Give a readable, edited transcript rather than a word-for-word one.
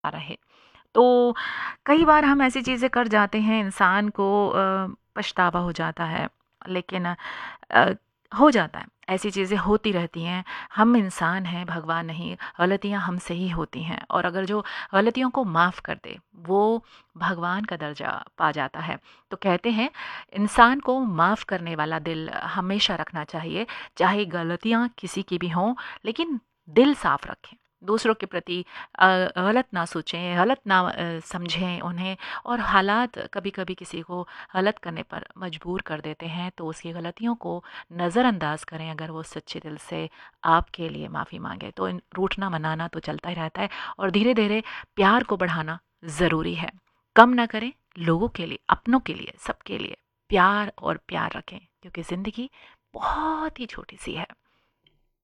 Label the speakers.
Speaker 1: रहे। तो कई बार हम ऐसी चीज़ें कर जाते हैं, इंसान को पछतावा हो जाता है, लेकिन अ, हो जाता है, ऐसी चीज़ें होती रहती हैं। हम इंसान हैं, भगवान नहीं, गलतियाँ हमसे ही होती हैं, और अगर जो गलतियों को माफ़ कर दे, वो भगवान का दर्जा पा जाता है। तो कहते हैं, इंसान को माफ़ करने वाला दिल हमेशा रखना चाहिए, चाहे गलतियाँ किसी की भी हों, लेकिन दिल साफ़ रखें। दूसरों के प्रति गलत ना सोचें, गलत ना समझें उन्हें, और हालात कभी-कभी किसी को गलत करने पर मजबूर कर देते हैं, तो उसकी गलतियों को नज़रअंदाज करें। अगर वो सच्चे दिल से आपके लिए माफ़ी मांगे, तो इन रूठना मनाना तो चलता ही रहता है, और धीरे धीरे प्यार को बढ़ाना ज़रूरी है। कम ना करें, लोगों के लिए, अपनों के लिए, सबके लिए प्यार और प्यार रखें, क्योंकि ज़िंदगी बहुत ही छोटी सी है।